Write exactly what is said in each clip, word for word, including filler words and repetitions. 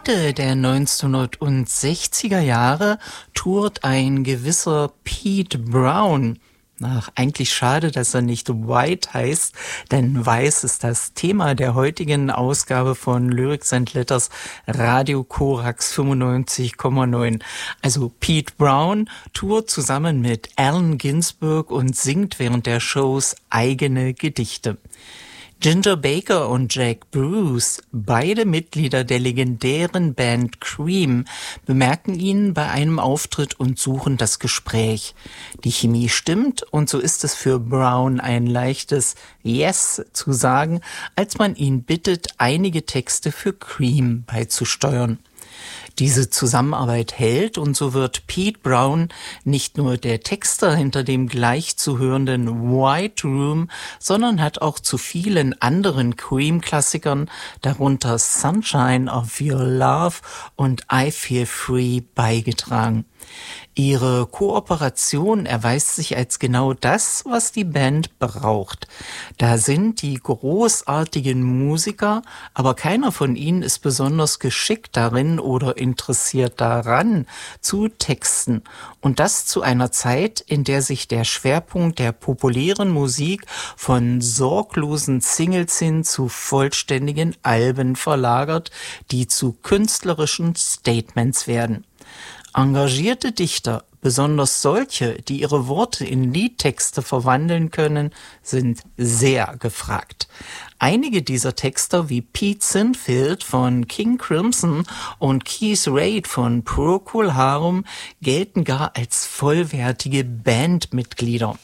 Mitte der neunzehnhundertsechziger Jahre tourt ein gewisser Pete Brown. Ach, eigentlich schade, dass er nicht White heißt, denn Weiß ist das Thema der heutigen Ausgabe von Lyrics and Letters Radio Korax fünfundneunzig Komma neun. Also Pete Brown tourt zusammen mit Allen Ginsberg und singt während der Shows eigene Gedichte. Ginger Baker und Jack Bruce, beide Mitglieder der legendären Band Cream, bemerken ihn bei einem Auftritt und suchen das Gespräch. Die Chemie stimmt und so ist es für Brown ein leichtes Yes zu sagen, als man ihn bittet, einige Texte für Cream beizusteuern. Diese Zusammenarbeit hält und so wird Pete Brown nicht nur der Texter hinter dem gleich zu hörenden White Room, sondern hat auch zu vielen anderen Cream-Klassikern, darunter Sunshine of Your Love und I Feel Free, beigetragen. Ihre Kooperation erweist sich als genau das, was die Band braucht. Da sind die großartigen Musiker, aber keiner von ihnen ist besonders geschickt darin oder interessiert daran, zu texten. Und das zu einer Zeit, in der sich der Schwerpunkt der populären Musik von sorglosen Singles hin zu vollständigen Alben verlagert, die zu künstlerischen Statements werden. Engagierte Dichter, besonders solche, die ihre Worte in Liedtexte verwandeln können, sind sehr gefragt. Einige dieser Texter wie Pete Sinfield von King Crimson und Keith Reid von Procol Harum gelten gar als vollwertige Bandmitglieder.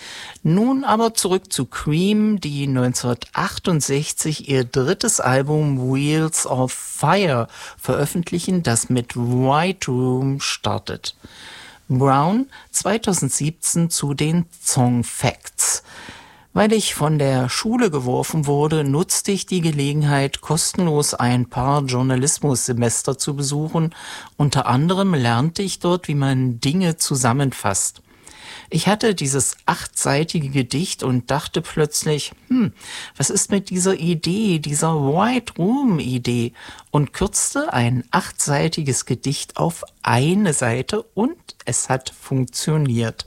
Nun aber zurück zu Cream, die neunzehnhundertachtundsechzig ihr drittes Album Wheels of Fire veröffentlichen, das mit White Room startet. Brown zweitausendsiebzehn zu den Song Facts. Weil ich von der Schule geworfen wurde, nutzte ich die Gelegenheit, kostenlos ein paar Journalismussemester zu besuchen. Unter anderem lernte ich dort, wie man Dinge zusammenfasst. Ich hatte dieses achtseitige Gedicht und dachte plötzlich, hm, was ist mit dieser Idee, dieser White Room Idee? Und kürzte ein achtseitiges Gedicht auf eine Seite und es hat funktioniert.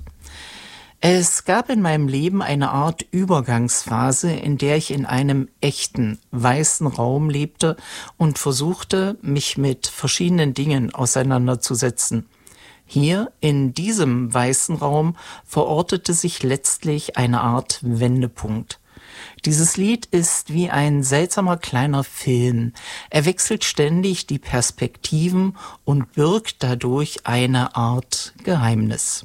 Es gab in meinem Leben eine Art Übergangsphase, in der ich in einem echten, weißen Raum lebte und versuchte, mich mit verschiedenen Dingen auseinanderzusetzen. Hier in diesem weißen Raum verortete sich letztlich eine Art Wendepunkt. Dieses Lied ist wie ein seltsamer kleiner Film. Er wechselt ständig die Perspektiven und birgt dadurch eine Art Geheimnis.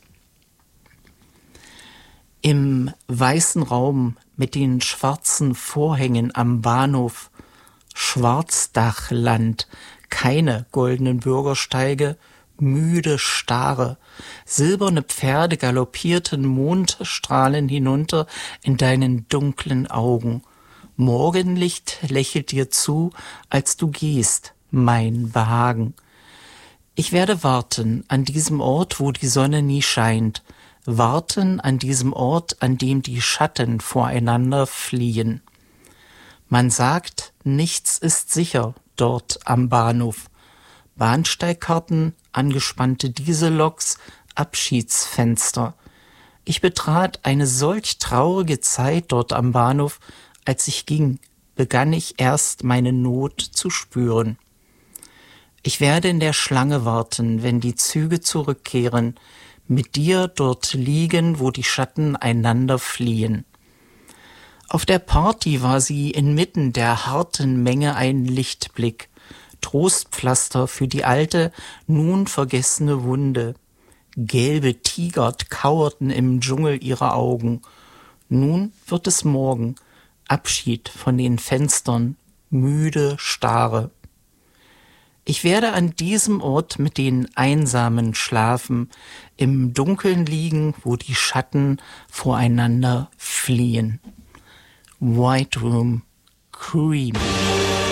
Im weißen Raum mit den schwarzen Vorhängen am Bahnhof, Schwarzdachland, keine goldenen Bürgersteige, müde Stare, silberne Pferde galoppierten Mondstrahlen hinunter in deinen dunklen Augen. Morgenlicht lächelt dir zu, als du gehst, mein Behagen. Ich werde warten an diesem Ort, wo die Sonne nie scheint, warten an diesem Ort, an dem die Schatten voreinander fliehen. Man sagt, nichts ist sicher dort am Bahnhof. Bahnsteigkarten, angespannte Dieselloks, Abschiedsfenster. Ich betrat eine solch traurige Zeit dort am Bahnhof. Als ich ging, begann ich erst meine Not zu spüren. Ich werde in der Schlange warten, wenn die Züge zurückkehren, mit dir dort liegen, wo die Schatten einander fliehen. Auf der Party war sie inmitten der harten Menge ein Lichtblick, Trostpflaster für die alte, nun vergessene Wunde. Gelbe Tiger kauerten im Dschungel ihrer Augen. Nun wird es Morgen, Abschied von den Fenstern, müde Stare. Ich werde an diesem Ort mit den Einsamen schlafen, im Dunkeln liegen, wo die Schatten voreinander fliehen. White Room, Cream.